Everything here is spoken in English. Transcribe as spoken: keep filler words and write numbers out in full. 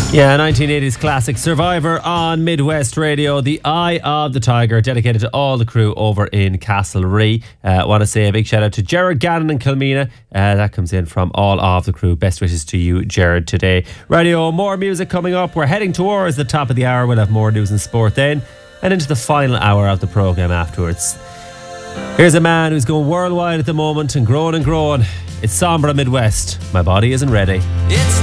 Yeah, nineteen eighties classic Survivor on Midwest Radio, The Eye of the Tiger, dedicated to all the crew over in Castlerea. I uh, want to say a big shout out to Jared Gannon and Kilmina. Uh, that comes in from all of the crew. Best wishes to you, Jared, today. Radio, more music coming up. We're heading towards the top of the hour. We'll have more news and sport then, and into the final hour of the programme afterwards. Here's a man who's going worldwide at the moment and growing and growing. It's Sombra Midwest. My body isn't ready. It's